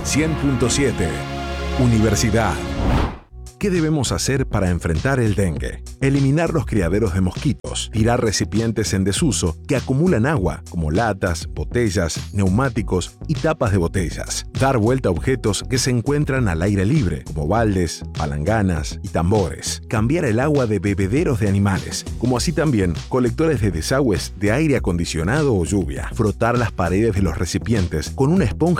100.7 Universidad. ¿Qué debemos hacer para enfrentar el dengue? Eliminar los criaderos de mosquitos, tirar recipientes en desuso que acumulan agua, como latas, botellas, neumáticos y tapas de botellas. Dar vuelta a objetos que se encuentran al aire libre, como baldes, palanganas y tambores. Cambiar el agua de bebederos de animales, como así también colectores de desagües de aire acondicionado o lluvia. Frotar las paredes de los recipientes con una esponja